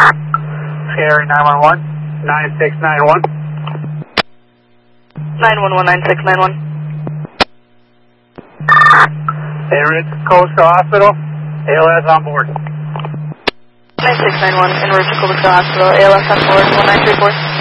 Scary 911, 9691. 911-9691. Enrich Coastal Hospital, ALS on board. 9691, Enrich Coastal Hospital, ALS on board, 1934.